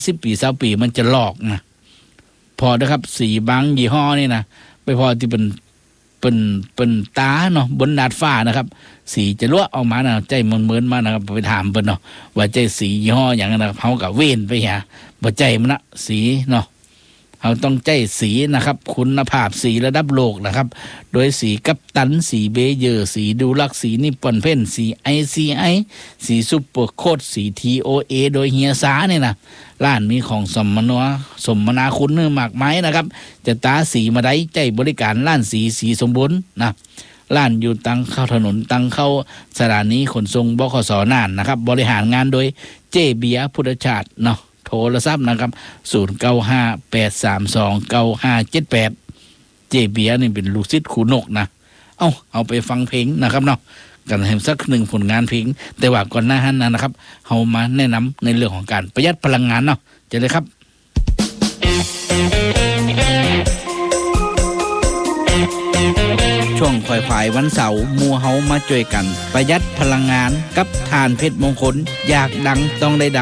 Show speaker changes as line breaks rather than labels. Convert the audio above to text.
10 ปี20 ปีมันจะลอกนะพอนะครับสีบางยี่ห้อนี่นะไปพอที่เป็นตาเนาะบนดาดฟ้านะครับสีจะรั่วออกมานะใจมันเหมือนมานะครับไปถามเพิ่นเนาะว่าใจสียี่ห้ออย่างนั้นนะเฮาก็เว้นไปหาบ่ใจมันนะสีเนาะเฮาต้องใจสีนะครับคุณภาพสีระดับโลกนะครับโดยสีกัปตันสีเบเยอร์สีดูลักสีนิปปอนเพนสี ICI สีซุปเปอร์โคดสี TOA โดยเฮียสาเนี่ยนะร้านมีของสมนาคุณมากมายนะครับจะตาสีมาได้ใจบริการร้านสีสมบูรณ์นะร้านอยู่ตังเข้าถนนตังเข้าสถานีขนส่งบขส.น่านนะครับบริหารงานโดยเจเบียพุทธชาติเนาะโทรศัพท์นะครับ0958329578เจเบียนี่เป็นลูกศิษย์ครูนกนะเอาไปฟังเพลงนะครับเนาะกันให้สักหนึ่งผลงานเพลงแต่ว่าก่อนหน้านั้นนะครับเฮามาแนะนำในเรื่องของการประหยัดพลังงานเนาะจะเลยครับช่วงค่อยๆวันเสาร์หมู่เฮามาช่วยกันประหยัดพลังงานกับทานเพชรมงคลอยากดังต้องได้ดัง